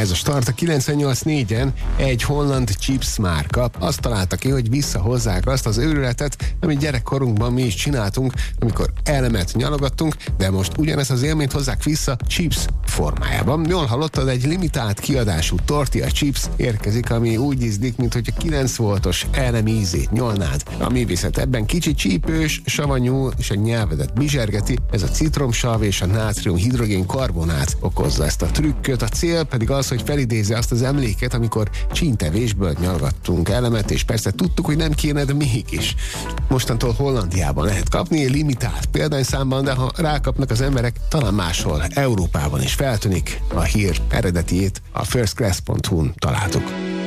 Ez a start a 98.4-en egy holland chips márka. Azt találta ki, hogy visszahozzák azt az őrületet, amit gyerekkorunkban mi is csináltunk, amikor elemet nyalogattunk, de most ugyanezt az élményt hozzák vissza chips formájában. Jól hallottad, egy limitált kiadású tortilla chips érkezik, ami úgy ízlik, mint hogy a 9 voltos elem ízét nyolnád. Ami viszont ebben kicsit csípős, savanyú és a nyelvedet bizsergeti, ez a citromsav és a nátrium-hidrogén karbonát okozza ezt a trükköt. A cél pedig az, hogy felidézze azt az emléket, amikor csíntevésből nyalgattunk elemet, és persze tudtuk, hogy nem kéne, de mégis. Mostantól Hollandiában lehet kapni, limitált példányszámban, de ha rákapnak az emberek, talán máshol, Európában is feltűnik. A hír eredetiét a firstclass.hu-n találtuk.